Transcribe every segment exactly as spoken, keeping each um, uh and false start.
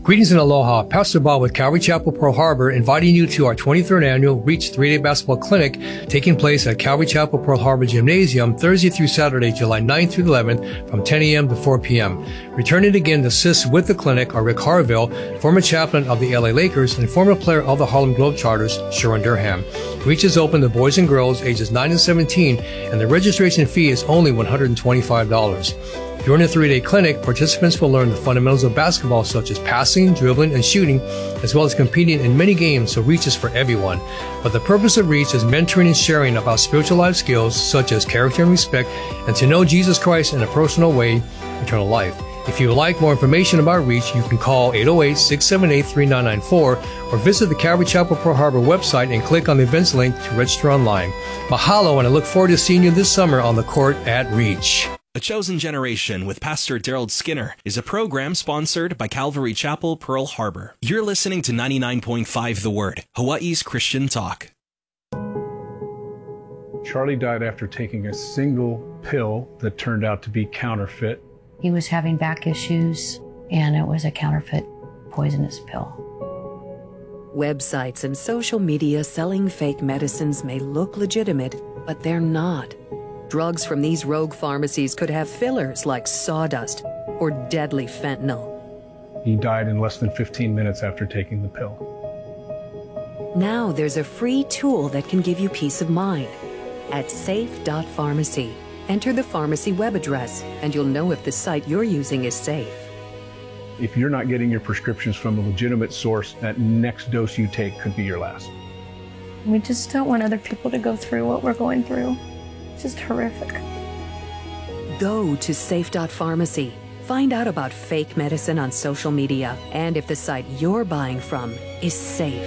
Greetings and aloha. Pastor Bob with Calvary Chapel, Pearl Harbor, inviting you to our twenty-third annual Reach three-day basketball clinic taking place at Calvary Chapel, Pearl Harbor Gymnasium Thursday through Saturday, July ninth through eleventh from ten a.m. to four p.m. Returning again to assist with the clinic are Rick Harville, former chaplain of the L A Lakers and former player of the Harlem Globetrotters, Sharon Durham. Reach is open to boys and girls ages nine and seventeen, and the registration fee is only one hundred twenty-five dollars. During the three-day clinic, participants will learn the fundamentals of basketball such as passing, dribbling, and shooting, as well as competing in many games, so Reach is for everyone. But the purpose of Reach is mentoring and sharing about spiritual life skills such as character and respect, and to know Jesus Christ in a personal way, eternal life. If you would like more information about Reach, you can call eight oh eight, six seven eight, three nine nine four or visit the Calvary Chapel Pearl Harbor website and click on the events link to register online. Mahalo, and I look forward to seeing you this summer on the court at Reach. A Chosen Generation with Pastor Daryl Skinner is a program sponsored by Calvary Chapel, Pearl Harbor. You're listening to ninety-nine point five The Word, Hawaii's Christian Talk. Charlie died after taking a single pill that turned out to be counterfeit. He was having back issues, and it was a counterfeit poisonous pill. Websites and social media selling fake medicines may look legitimate, but they're not. Drugs from these rogue pharmacies could have fillers like sawdust or deadly fentanyl. He died in less than fifteen minutes after taking the pill. Now there's a free tool that can give you peace of mind. At safe dot pharmacy, enter the pharmacy web address and you'll know if the site you're using is safe. If you're not getting your prescriptions from a legitimate source, that next dose you take could be your last. We just don't want other people to go through what we're going through. It's just horrific. Go to safe dot pharmacy. Find out about fake medicine on social media and if the site you're buying from is safe.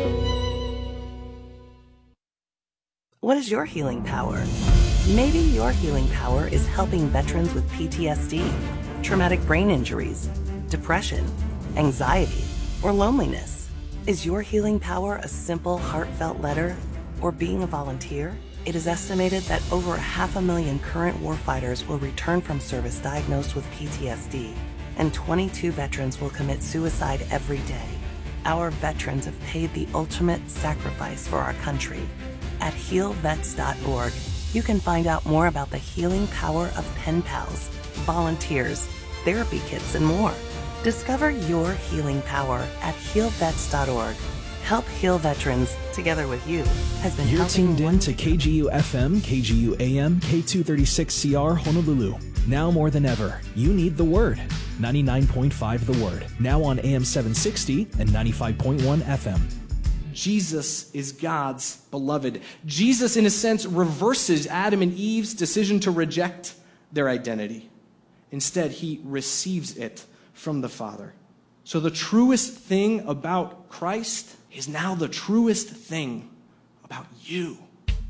What is your healing power? Maybe your healing power is helping veterans with P T S D, traumatic brain injuries, depression, anxiety, or loneliness. Is your healing power a simple, heartfelt letter or being a volunteer? It is estimated that over half a million current warfighters will return from service diagnosed with P T S D, and twenty-two veterans will commit suicide every day. Our veterans have paid the ultimate sacrifice for our country. At heal vets dot org, you can find out more about the healing power of pen pals, volunteers, therapy kits, and more. Discover your healing power at heal vets dot org. Help Heal Veterans, together with you, has been You're helping tuned in to K G U F M, K G U A M, K two thirty-six C R Honolulu. Now more than ever, you need the Word. ninety-nine point five The Word. Now on A M seven sixty and ninety-five point one F M. Jesus is God's beloved. Jesus, in a sense, reverses Adam and Eve's decision to reject their identity. Instead, he receives it from the Father. So the truest thing about Christ is now the truest thing about you.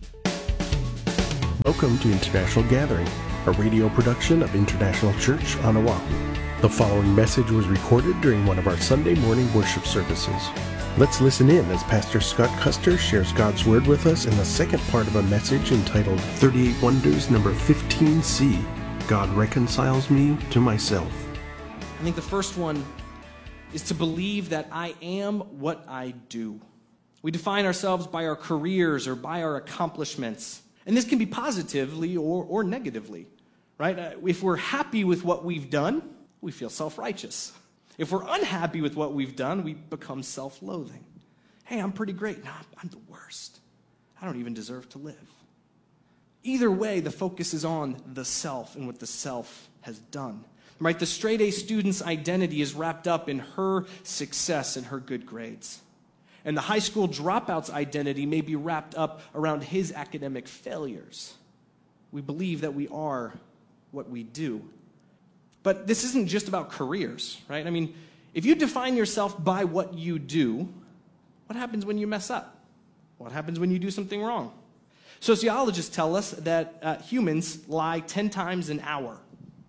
Welcome to International Gathering, a radio production of International Church on Oahu. The following message was recorded during one of our Sunday morning worship services. Let's listen in as Pastor Scott Custer shares God's Word with us in the second part of a message entitled thirty-eight Wonders number fifteen C, God Reconciles Me to Myself. I think the first one is to believe that I am what I do. We define ourselves by our careers or by our accomplishments. And this can be positively or, or negatively, right? Uh, if we're happy with what we've done, we feel self-righteous. If we're unhappy with what we've done, we become self-loathing. Hey, I'm pretty great. No, I'm the worst. I don't even deserve to live. Either way, the focus is on the self and what the self has done. Right? The straight-A student's identity is wrapped up in her success and her good grades. And the high school dropout's identity may be wrapped up around his academic failures. We believe that we are what we do. But this isn't just about careers, right? I mean, if you define yourself by what you do, what happens when you mess up? What happens when you do something wrong? Sociologists tell us that uh, humans lie ten times an hour.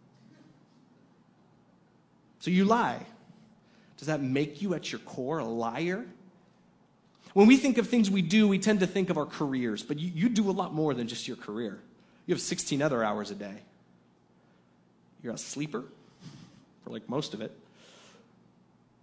So you lie. Does that make you at your core a liar? When we think of things we do, we tend to think of our careers, but you, you do a lot more than just your career. You have sixteen other hours a day. You're a sleeper for like most of it.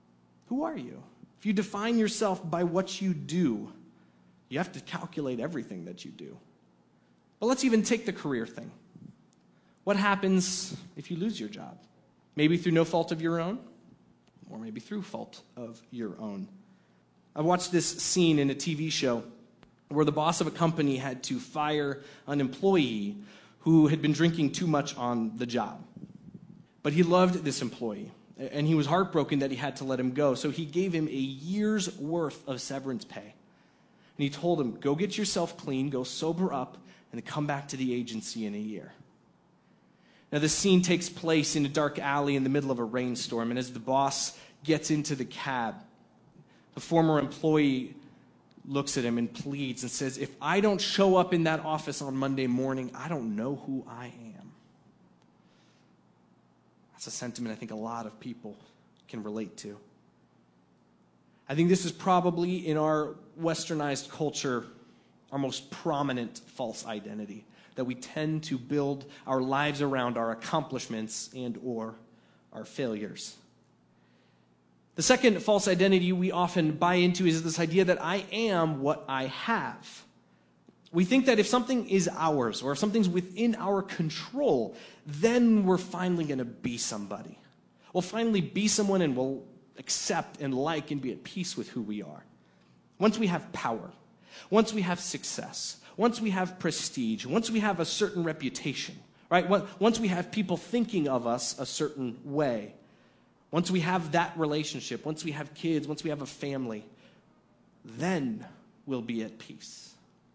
Who are you? If you define yourself by what you do, you have to calculate everything that you do. But let's even take the career thing. What happens if you lose your job? Maybe through no fault of your own, or maybe through fault of your own. I watched this scene in a T V show where the boss of a company had to fire an employee who had been drinking too much on the job. But he loved this employee, and he was heartbroken that he had to let him go, so he gave him a year's worth of severance pay. And he told him, go get yourself clean, go sober up, and then come back to the agency in a year. Now, the scene takes place in a dark alley in the middle of a rainstorm, and as the boss gets into the cab, the former employee looks at him and pleads and says, if I don't show up in that office on Monday morning, I don't know who I am. That's a sentiment I think a lot of people can relate to. I think this is probably, in our westernized culture, our most prominent false identity, that we tend to build our lives around our accomplishments and or our failures. The second false identity we often buy into is this idea that I am what I have. We think that if something is ours, or if something's within our control, then we're finally going to be somebody. We'll finally be someone, and we'll accept and like and be at peace with who we are. Once we have power, once we have success, once we have prestige, once we have a certain reputation, right? Once we have people thinking of us a certain way, once we have that relationship, once we have kids, once we have a family, then we'll be at peace.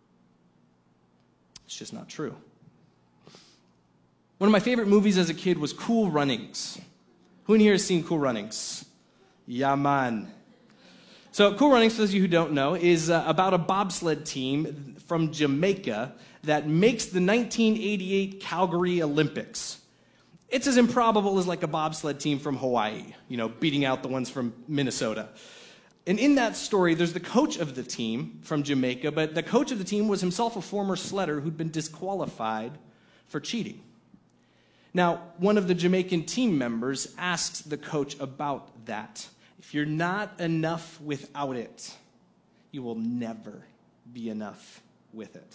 It's just not true. One of my favorite movies as a kid was Cool Runnings. Who in here has seen Cool Runnings? Yeah, man. So Cool Runnings, for those of you who don't know, is uh, about a bobsled team from Jamaica that makes the nineteen eighty-eight Calgary Olympics. It's as improbable as like a bobsled team from Hawaii, you know, beating out the ones from Minnesota. And in that story, there's the coach of the team from Jamaica, but the coach of the team was himself a former sledder who'd been disqualified for cheating. Now, one of the Jamaican team members asks the coach about that. If you're not enough without it, you will never be enough with it.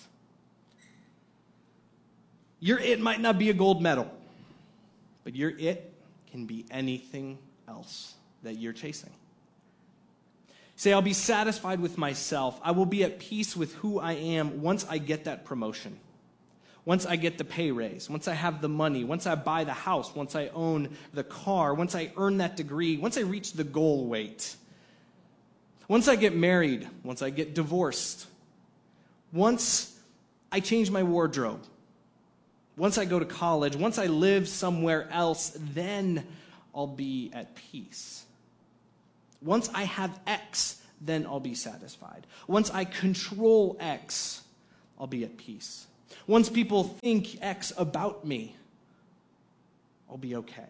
Your it might not be a gold medal, but your it can be anything else that you're chasing. Say, I'll be satisfied with myself. I will be at peace with who I am once I get that promotion. Once I get the pay raise, once I have the money, once I buy the house, once I own the car, once I earn that degree, once I reach the goal weight, once I get married, once I get divorced, once I change my wardrobe, once I go to college, once I live somewhere else, then I'll be at peace. Once I have X, then I'll be satisfied. Once I control X, I'll be at peace. Once people think X about me, I'll be okay.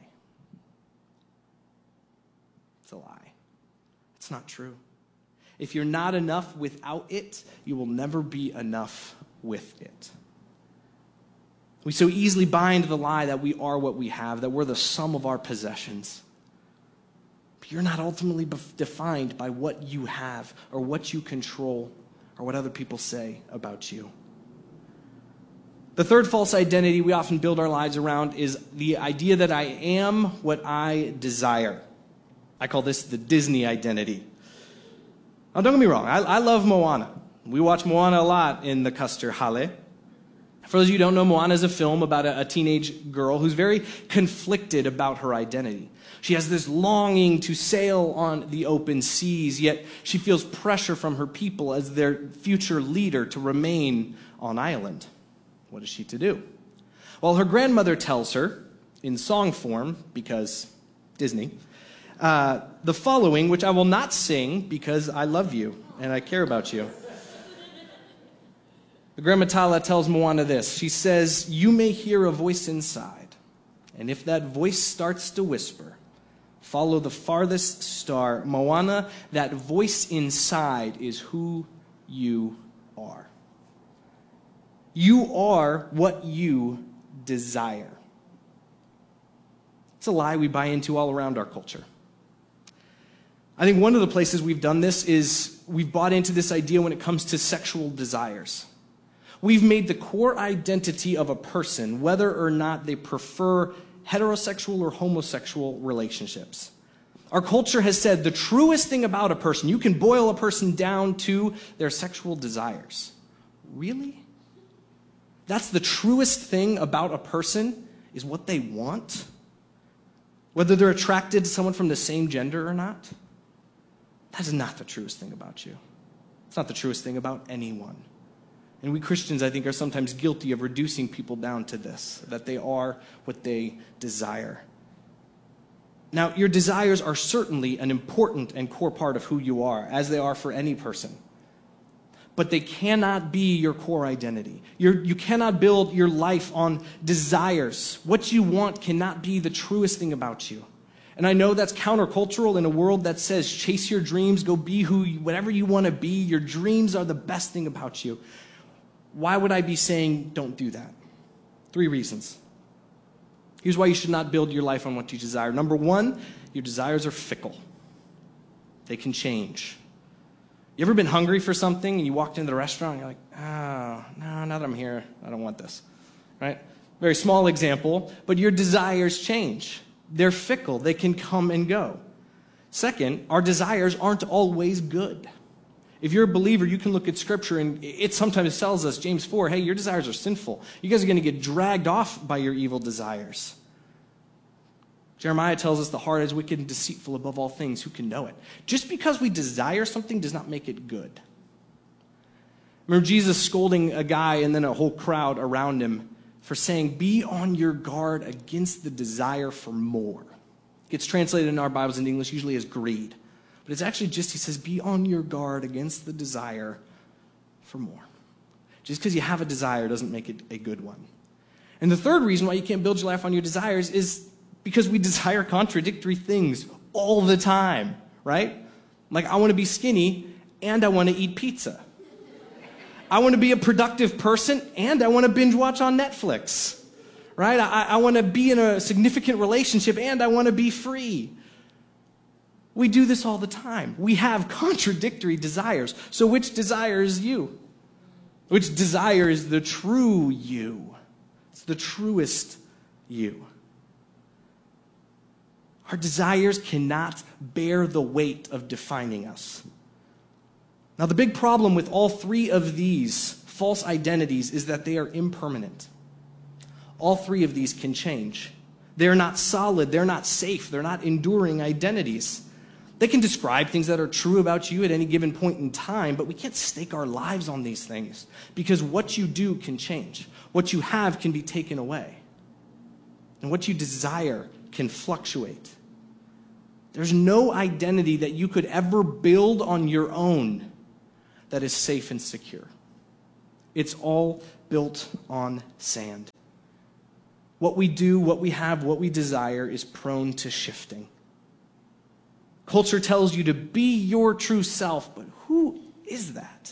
It's a lie. It's not true. If you're not enough without it, you will never be enough with it. We so easily buy into the lie that we are what we have, that we're the sum of our possessions. But you're not ultimately bef- defined by what you have or what you control or what other people say about you. The third false identity we often build our lives around is the idea that I am what I desire. I call this the Disney identity. Now, don't get me wrong. I, I love Moana. We watch Moana a lot in the Custer Hale. For those of you who don't know, Moana is a film about a, a teenage girl who's very conflicted about her identity. She has this longing to sail on the open seas, yet she feels pressure from her people as their future leader to remain on island. What is she to do? Well, her grandmother tells her, in song form, because Disney, uh, the following, which I will not sing because I love you and I care about you. The Grandma Tala tells Moana this. She says, you may hear a voice inside, and if that voice starts to whisper, follow the farthest star. Moana, that voice inside is who you are. You are what you desire. It's a lie we buy into all around our culture. I think one of the places we've done this is we've bought into this idea when it comes to sexual desires. We've made the core identity of a person, whether or not they prefer heterosexual or homosexual relationships. Our culture has said the truest thing about a person, you can boil a person down to their sexual desires. Really? That's the truest thing about a person, is what they want? Whether they're attracted to someone from the same gender or not? That is not the truest thing about you. It's not the truest thing about anyone. And we Christians, I think, are sometimes guilty of reducing people down to this, that they are what they desire. Now, your desires are certainly an important and core part of who you are, as they are for any person. But they cannot be your core identity. You're, you cannot build your life on desires. What you want cannot be the truest thing about you. And I know that's countercultural in a world that says, chase your dreams, go be who, you, whatever you want to be. Your dreams are the best thing about you. Why would I be saying don't do that? Three reasons. Here's why you should not build your life on what you desire. Number one, your desires are fickle. They can change. You ever been hungry for something and you walked into the restaurant and you're like, oh, no, now that I'm here, I don't want this, right? Very small example, but your desires change. They're fickle. They can come and go. Second, our desires aren't always good. If you're a believer, you can look at Scripture, and it sometimes tells us, James four, hey, your desires are sinful. You guys are going to get dragged off by your evil desires. Jeremiah tells us the heart is wicked and deceitful above all things. Who can know it? Just because we desire something does not make it good. Remember Jesus scolding a guy and then a whole crowd around him for saying, be on your guard against the desire for more. It gets translated in our Bibles in English usually as greed. But it's actually just, he says, be on your guard against the desire for more. Just because you have a desire doesn't make it a good one. And the third reason why you can't build your life on your desires is because we desire contradictory things all the time, right? Like, I want to be skinny and I want to eat pizza. I want to be a productive person and I want to binge watch on Netflix, right? I, I want to be in a significant relationship and I want to be free. We do this all the time. We have contradictory desires. So which desire is you? Which desire is the true you? It's the truest you. Our desires cannot bear the weight of defining us. Now, the big problem with all three of these false identities is that they are impermanent. All three of these can change. They're not solid. They're not safe. They're not enduring identities. They can describe things that are true about you at any given point in time, but we can't stake our lives on these things because what you do can change. What you have can be taken away. And what you desire can fluctuate. There's no identity that you could ever build on your own that is safe and secure. It's all built on sand. What we do, what we have, what we desire is prone to shifting. Culture tells you to be your true self, but who is that?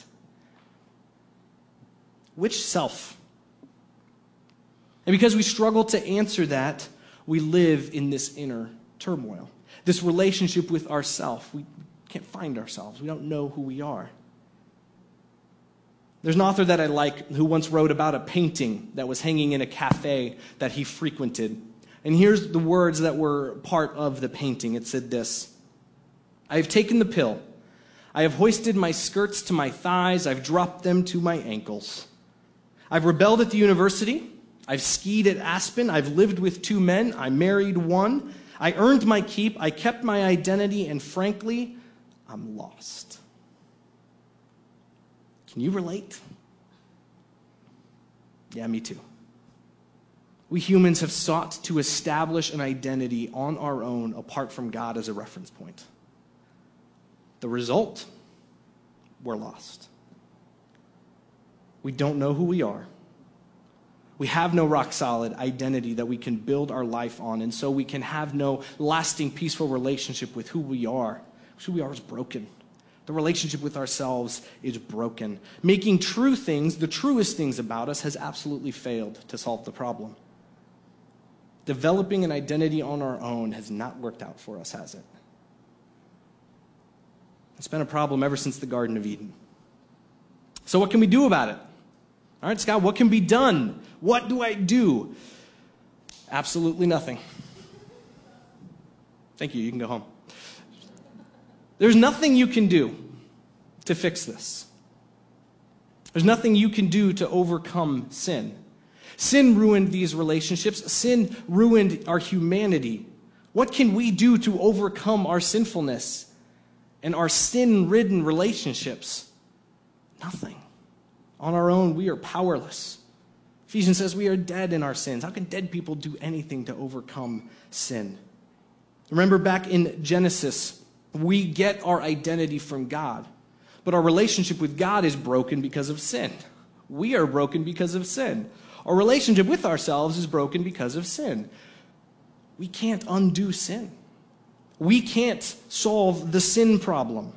Which self? And because we struggle to answer that, we live in this inner turmoil, this relationship with ourself. We can't find ourselves. We don't know who we are. There's an author that I like who once wrote about a painting that was hanging in a cafe that he frequented. And here's the words that were part of the painting. It said this: I have taken the pill. I have hoisted my skirts to my thighs. I've dropped them to my ankles. I've rebelled at the university. I've skied at Aspen. I've lived with two men. I married one. I earned my keep. I kept my identity. And frankly, I'm lost. Can you relate? Yeah, me too. We humans have sought to establish an identity on our own apart from God as a reference point. The result? We're lost. We don't know who we are. We have no rock-solid identity that we can build our life on, and so we can have no lasting, peaceful relationship with who we are. Who we are is broken. The relationship with ourselves is broken. Making true things, the truest things about us, has absolutely failed to solve the problem. Developing an identity on our own has not worked out for us, has it? It's been a problem ever since the Garden of Eden. So what can we do about it? All right, Scott, what can be done? What do I do? Absolutely nothing. Thank you. You can go home. There's nothing you can do to fix this. There's nothing you can do to overcome sin. Sin ruined these relationships. Sin ruined our humanity. What can we do to overcome our sinfulness and our sin-ridden relationships? Nothing. On our own, we are powerless. Ephesians says we are dead in our sins. How can dead people do anything to overcome sin? Remember back in Genesis, we get our identity from God, but our relationship with God is broken because of sin. We are broken because of sin. Our relationship with ourselves is broken because of sin. We can't undo sin. We can't solve the sin problem.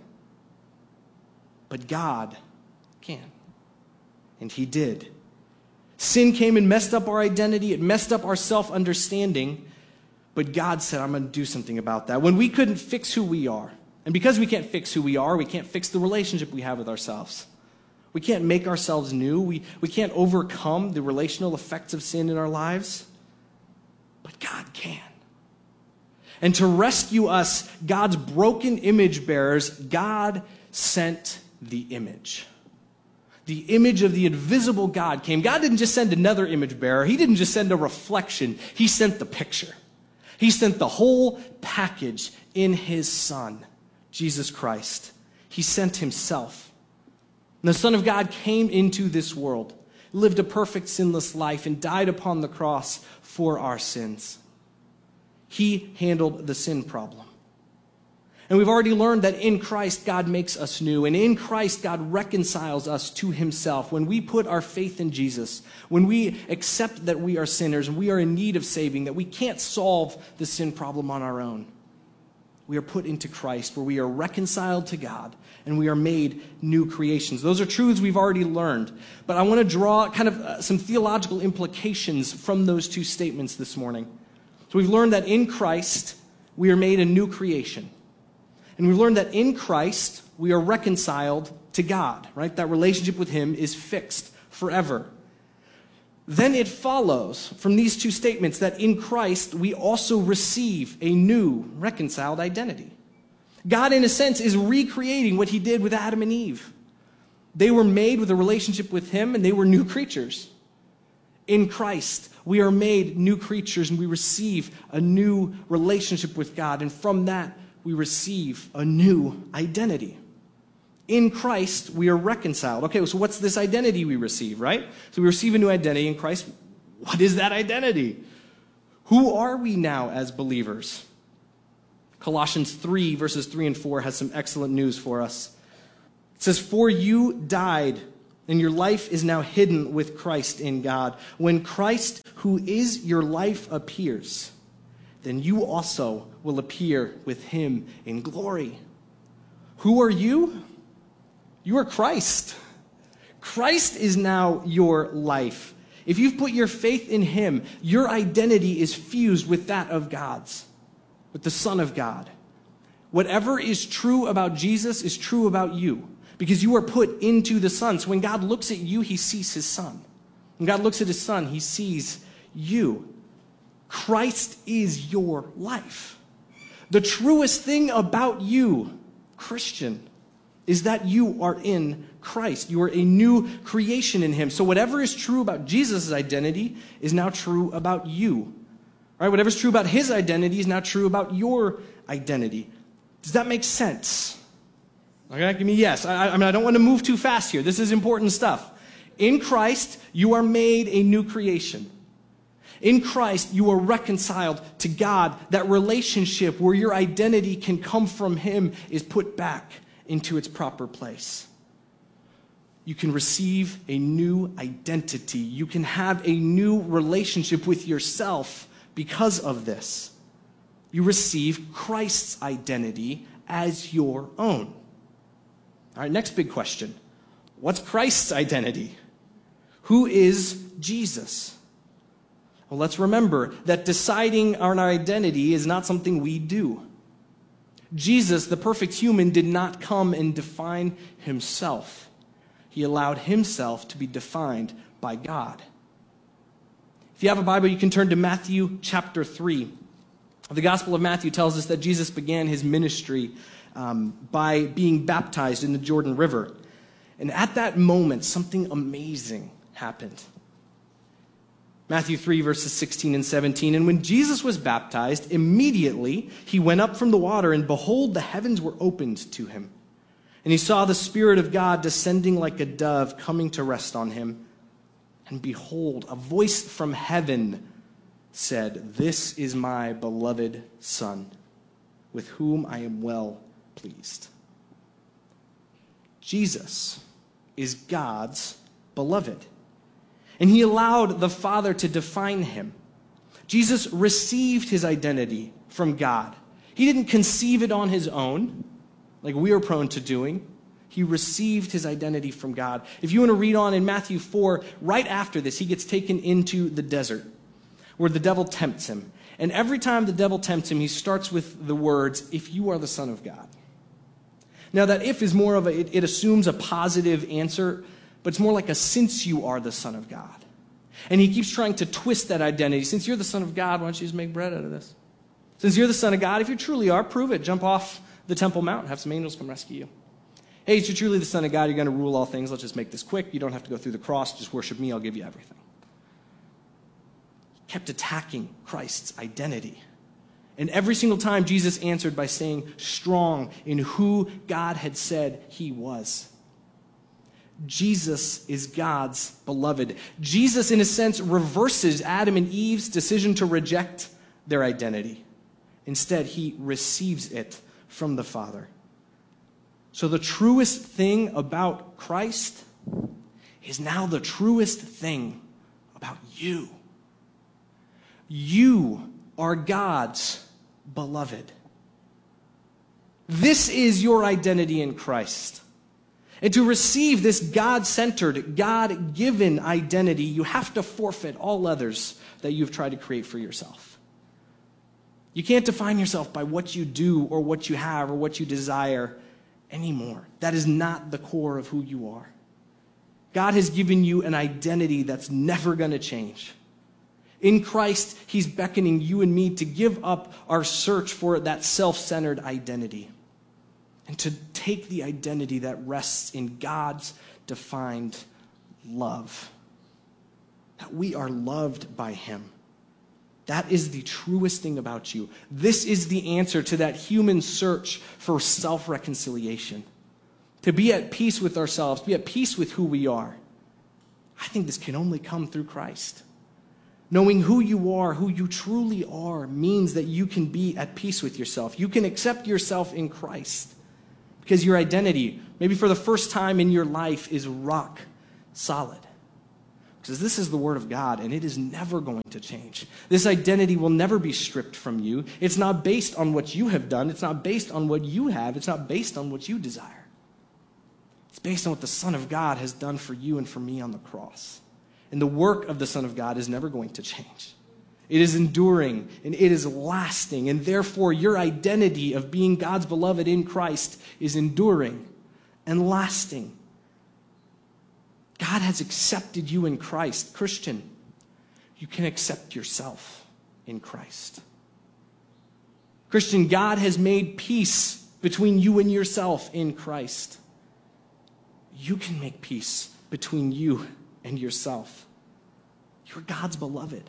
But God can. And he did. Sin came and messed up our identity. It messed up our self-understanding. But God said, I'm going to do something about that. When we couldn't fix who we are, and because we can't fix who we are, we can't fix the relationship we have with ourselves. We can't make ourselves new. We, we can't overcome the relational effects of sin in our lives. But God can. And to rescue us, God's broken image bearers, God sent the image. The image of the invisible God came. God didn't just send another image bearer. He didn't just send a reflection. He sent the picture. He sent the whole package in his Son, Jesus Christ. He sent himself. And the Son of God came into this world, lived a perfect sinless life, and died upon the cross for our sins. He handled the sin problem. And we've already learned that in Christ, God makes us new. And in Christ, God reconciles us to himself. When we put our faith in Jesus, when we accept that we are sinners and we are in need of saving, that we can't solve the sin problem on our own, we are put into Christ, where we are reconciled to God and we are made new creations. Those are truths we've already learned. But I want to draw kind of uh, some theological implications from those two statements this morning. So we've learned that in Christ, we are made a new creation. And we've learned that in Christ, we are reconciled to God, right? That relationship with him is fixed forever. Then it follows from these two statements that in Christ, we also receive a new reconciled identity. God, in a sense, is recreating what he did with Adam and Eve. They were made with a relationship with him, and they were new creatures. In Christ, we are made new creatures, and we receive a new relationship with God. And from that, we receive a new identity. In Christ, we are reconciled. Okay, so what's this identity we receive, right? So we receive a new identity in Christ. What is that identity? Who are we now as believers? Colossians three, verses three and four has some excellent news for us. It says, "For you died, and your life is now hidden with Christ in God. When Christ, who is your life, appears, then you also will appear with him in glory." Who are you? You are Christ. Christ is now your life. If you've put your faith in him, your identity is fused with that of God's, with the Son of God. Whatever is true about Jesus is true about you, because you are put into the Son. So when God looks at you, he sees his Son. When God looks at his Son, he sees you. Christ is your life. The truest thing about you, Christian, is that you are in Christ. You are a new creation in him. So whatever is true about Jesus' identity is now true about you. Right? Whatever's true about his identity is now true about your identity. Does that make sense? Okay, give me a yes. I, I mean, I don't want to move too fast here. This is important stuff. In Christ, you are made a new creation. In Christ, you are reconciled to God. That relationship where your identity can come from him is put back into its proper place. You can receive a new identity. You can have a new relationship with yourself because of this. You receive Christ's identity as your own. All right, next big question. What's Christ's identity? Who is Jesus? Well, let's remember that deciding on our identity is not something we do. Jesus, the perfect human, did not come and define himself. He allowed himself to be defined by God. If you have a Bible, you can turn to Matthew chapter three. The Gospel of Matthew tells us that Jesus began his ministry um, by being baptized in the Jordan River. And at that moment, something amazing happened. Matthew three, verses sixteen and seventeen. And when Jesus was baptized, immediately he went up from the water, and behold, the heavens were opened to him. And he saw the Spirit of God descending like a dove, coming to rest on him. And behold, a voice from heaven said, "This is my beloved Son, with whom I am well pleased." Jesus is God's beloved. And he allowed the Father to define him. Jesus received his identity from God. He didn't conceive it on his own, like we are prone to doing. He received his identity from God. If you want to read on in Matthew four, right after this, he gets taken into the desert where the devil tempts him. And every time the devil tempts him, he starts with the words, "If you are the Son of God." Now that if is more of a, it, it assumes a positive answer, but it's more like a "since you are the Son of God." And he keeps trying to twist that identity. Since you're the Son of God, why don't you just make bread out of this? Since you're the Son of God, if you truly are, prove it. Jump off the Temple Mount, have some angels come rescue you. Hey, if you're truly the Son of God, you're going to rule all things. Let's just make this quick. You don't have to go through the cross. Just worship me. I'll give you everything. He kept attacking Christ's identity. And every single time, Jesus answered by staying strong in who God had said he was. Jesus is God's beloved. Jesus, in a sense, reverses Adam and Eve's decision to reject their identity. Instead, he receives it from the Father. So the truest thing about Christ is now the truest thing about you. You are God's beloved. This is your identity in Christ. And to receive this God-centered, God-given identity, you have to forfeit all others that you've tried to create for yourself. You can't define yourself by what you do or what you have or what you desire anymore. That is not the core of who you are. God has given you an identity that's never going to change. In Christ, he's beckoning you and me to give up our search for that self-centered identity and to take the identity that rests in God's defined love. That we are loved by him. That is the truest thing about you. This is the answer to that human search for self-reconciliation. To be at peace with ourselves, be at peace with who we are. I think this can only come through Christ. Knowing who you are, who you truly are, means that you can be at peace with yourself. You can accept yourself in Christ. Because your identity, maybe for the first time in your life, is rock solid. Because this is the Word of God, and it is never going to change. This identity will never be stripped from you. It's not based on what you have done. It's not based on what you have. It's not based on what you desire. It's based on what the Son of God has done for you and for me on the cross. And the work of the Son of God is never going to change. It is enduring, and it is lasting, and therefore your identity of being God's beloved in Christ is enduring and lasting. God has accepted you in Christ. Christian, you can accept yourself in Christ. Christian, God has made peace between you and yourself in Christ. You can make peace between you and yourself. You're God's beloved.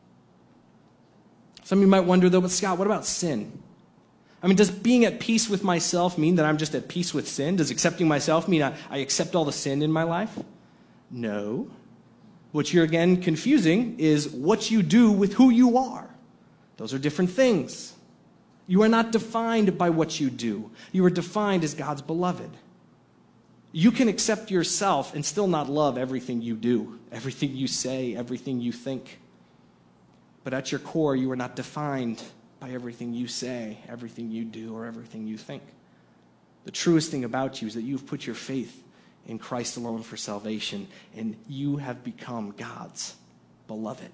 Some of you might wonder, though, but Scott, what about sin? I mean, does being at peace with myself mean that I'm just at peace with sin? Does accepting myself mean I, I accept all the sin in my life? No. What you're, again, confusing is what you do with who you are. Those are different things. You are not defined by what you do. You are defined as God's beloved. You can accept yourself and still not love everything you do, everything you say, everything you think. But at your core, you are not defined by everything you say, everything you do, or everything you think. The truest thing about you is that you've put your faith in Christ alone for salvation, and you have become God's beloved.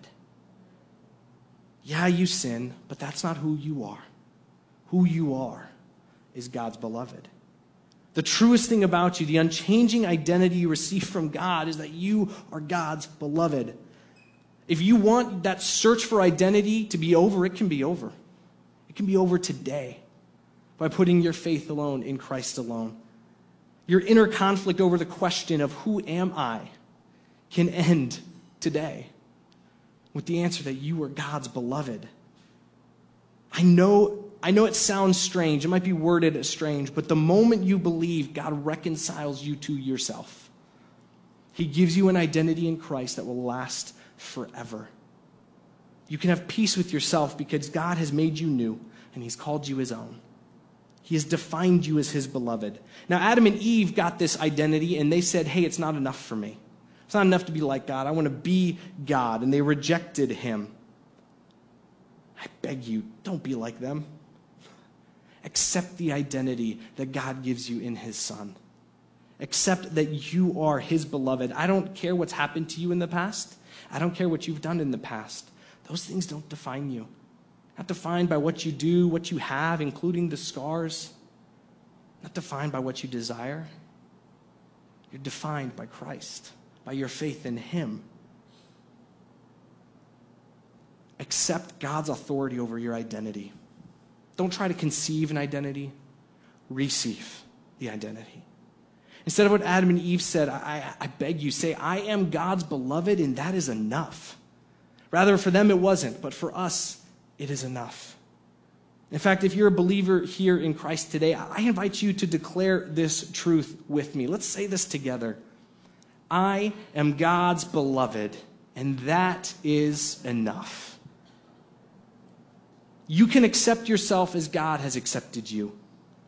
Yeah, you sin, but that's not who you are. Who you are is God's beloved. The truest thing about you, the unchanging identity you receive from God, is that you are God's beloved. If you want that search for identity to be over, it can be over. It can be over today by putting your faith alone in Christ alone. Your inner conflict over the question of who am I can end today with the answer that you are God's beloved. I know, I know it sounds strange. It might be worded as strange, but the moment you believe, God reconciles you to yourself. He gives you an identity in Christ that will last forever. You can have peace with yourself because God has made you new and he's called you his own. He has defined you as his beloved. Now, Adam and Eve got this identity and they said, hey, it's not enough for me. It's not enough to be like God. I want to be God. And they rejected him. I beg you, don't be like them. Accept the identity that God gives you in his Son. Accept that you are his beloved. I don't care what's happened to you in the past. I don't care what you've done in the past. Those things don't define you. Not defined by what you do, what you have, including the scars. Not defined by what you desire. You're defined by Christ, by your faith in him. Accept God's authority over your identity. Don't try to conceive an identity. Receive the identity. Instead of what Adam and Eve said, I, I beg you, say, I am God's beloved, and that is enough. Rather, for them it wasn't, but for us, it is enough. In fact, if you're a believer here in Christ today, I invite you to declare this truth with me. Let's say this together. I am God's beloved, and that is enough. You can accept yourself as God has accepted you.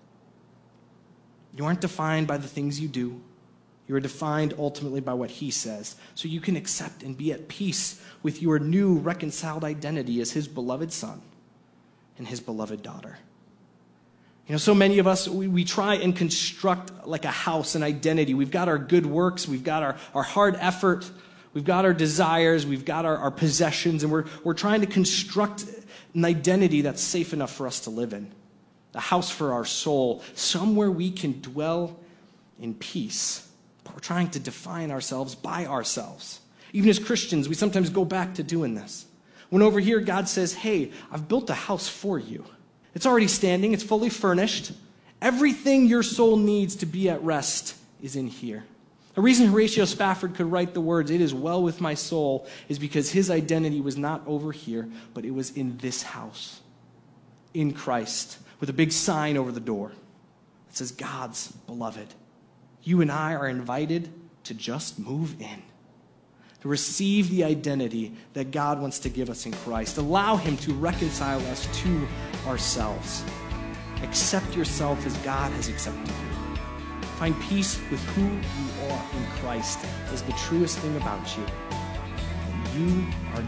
You aren't defined by the things you do. You are defined ultimately by what he says. So you can accept and be at peace with your new reconciled identity as his beloved son and his beloved daughter. You know, so many of us, we, we try and construct like a house, an identity. We've got our good works. We've got our, our hard effort. We've got our desires. We've got our, our possessions. And we're, we're trying to construct an identity that's safe enough for us to live in. A house for our soul, somewhere we can dwell in peace. But we're trying to define ourselves by ourselves. Even as Christians, we sometimes go back to doing this. When over here, God says, hey, I've built a house for you. It's already standing. It's fully furnished. Everything your soul needs to be at rest is in here. The reason Horatio Spafford could write the words, it is well with my soul, is because his identity was not over here, but it was in this house, in Christ, with a big sign over the door that says, God's beloved. You and I are invited to just move in, to receive the identity that God wants to give us in Christ. Allow him to reconcile us to ourselves. Accept yourself as God has accepted you. Find peace with who you are in Christ is the truest thing about you. You are